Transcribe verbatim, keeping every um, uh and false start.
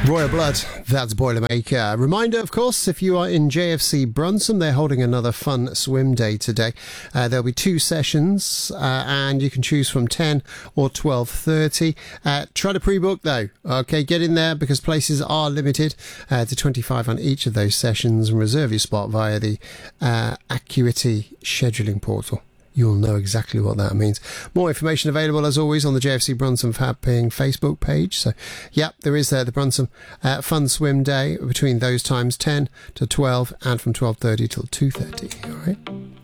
Royal Blood, that's Boilermaker. Reminder, of course, if you are in J F C Brunson, they're holding another fun swim day today. Uh, there'll be two sessions, uh, and you can choose from ten or twelve thirty. Uh, try to pre-book, though. Okay, get in there because places are limited uh, to twenty-five on each of those sessions, and reserve your spot via the uh, Acuity scheduling portal. You'll know exactly what that means. More information available, as always, on the J F C Brunson Fapping Facebook page. So, yeah, there is there the Brunson uh, Fun Swim Day between those times, ten to twelve, and from twelve thirty till two thirty. All right.